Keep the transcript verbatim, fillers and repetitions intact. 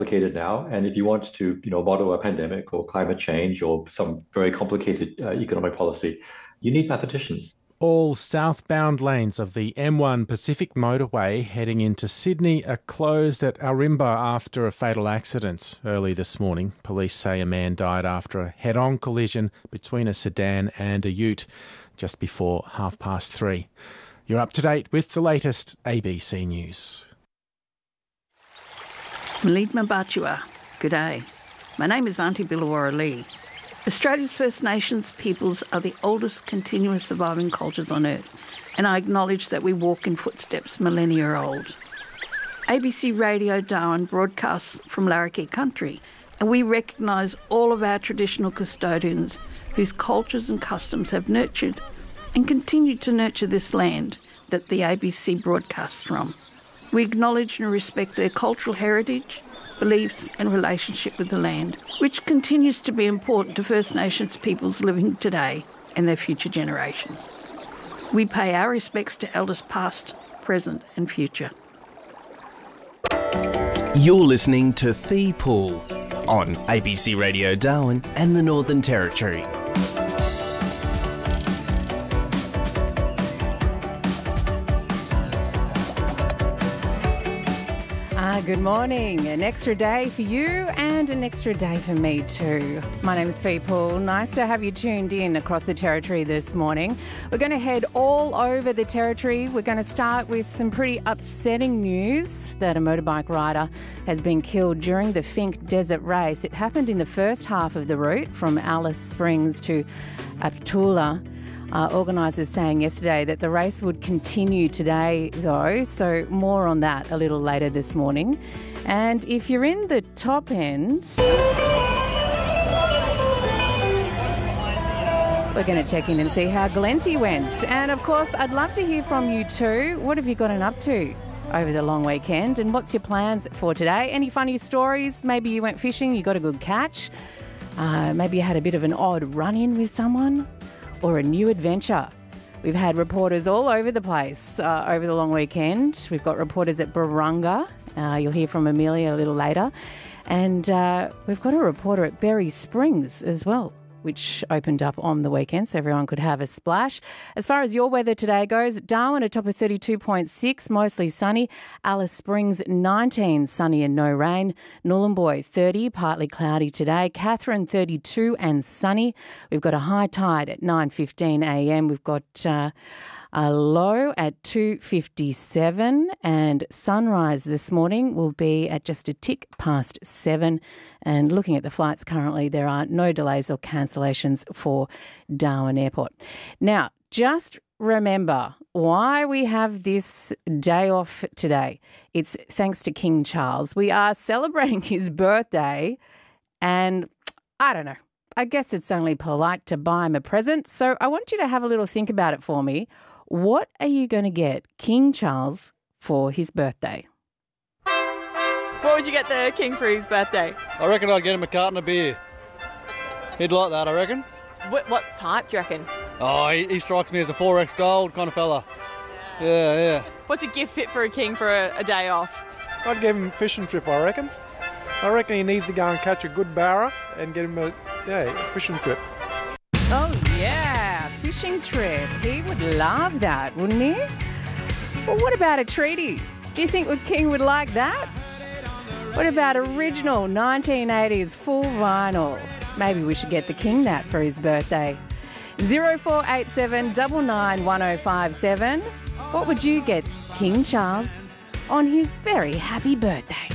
complicated now. And if you want to, you know, model a pandemic or climate change or some very complicated uh, economic policy, you need mathematicians. All southbound lanes of the M one Pacific motorway heading into Sydney are closed at Arimba after a fatal accident early this morning. Police say a man died after a head-on collision between a sedan and a ute just before half past three. You're up to date with the latest A B C News. Malidma Bachua, good day. My name is Auntie Billawara Lee. Australia's First Nations peoples are the oldest continuous surviving cultures on Earth, and I acknowledge that we walk in footsteps millennia old. A B C Radio Darwin broadcasts from Larrakia country, and we recognise all of our traditional custodians whose cultures and customs have nurtured and continue to nurture this land that the A B C broadcasts from. We acknowledge and respect their cultural heritage, beliefs and relationship with the land, which continues to be important to First Nations peoples living today and their future generations. We pay our respects to elders past, present and future. You're listening to Fee Pool on A B C Radio Darwin and the Northern Territory. Good morning. An extra day for you and an extra day for me too. My name is Fee Poole. Nice to have you tuned in across the Territory this morning. We're going to head all over the Territory. We're going to start with some pretty upsetting news that a motorbike rider has been killed during the Finke Desert Race. It happened in the first half of the route from Alice Springs to Aptula. Uh, organisers saying yesterday that the race would continue today though, so more on that a little later this morning. And if you're in the top end, we're going to check in and see how Glenty went. And of course, I'd love to hear from you too. What have you gotten up to over the long weekend and what's your plans for today? Any funny stories? Maybe you went fishing, you got a good catch. Uh, maybe you had a bit of an odd run-in with someone. Or a new adventure. We've had reporters all over the place uh, over the long weekend. We've got reporters at Barunga. Uh, you'll hear from Amelia a little later. And uh, we've got a reporter at Berry Springs as well, which opened up on the weekend so everyone could have a splash. As far as your weather today goes, Darwin a top of thirty-two point six, mostly sunny. Alice Springs nineteen, sunny and no rain. Nhulunbuy thirty, partly cloudy today. Katherine thirty-two and sunny. We've got a high tide at nine fifteen a m. We've got uh, a low at two fifty-seven and sunrise this morning will be at just a tick past seven. And looking at the flights currently, there are no delays or cancellations for Darwin Airport. Now, just remember why we have this day off today. It's thanks to King Charles. We are celebrating his birthday and I don't know, I guess it's only polite to buy him a present. So I want you to have a little think about it for me. What are you going to get King Charles for his birthday? What would you get the King for his birthday? I reckon I'd get him a carton of beer. He'd like that, I reckon. What, what type do you reckon? Oh, he, he strikes me as a four X gold kind of fella. Yeah, yeah. yeah. What's a gift fit for a king for a, a day off? I'd give him a fishing trip, I reckon. I reckon he needs to go and catch a good barra and get him a, yeah, a fishing trip. Oh, yeah, fishing trip. He would love that, wouldn't he? Well, what about a treaty? Do you think the King would like that? What about original nineteen eighties full vinyl? Maybe we should get the King that for his birthday. zero four eight seven nine nine one zero five seven. What would you get King Charles on his very happy birthday?